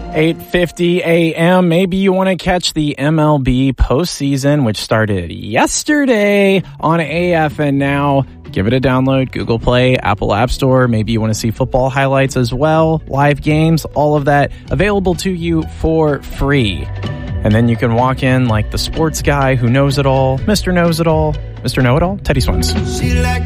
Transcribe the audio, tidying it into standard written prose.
8:50 a.m. Maybe you want to catch the MLB postseason, which started yesterday on AFN Now. Give it a download, Google Play, Apple App Store. Maybe you want to see football highlights as well, live games, all of that available to you for free. And then you can walk in like the sports guy who knows it all, Mr. Knows It All, Mr. Know-It-All, Teddy Swims. She like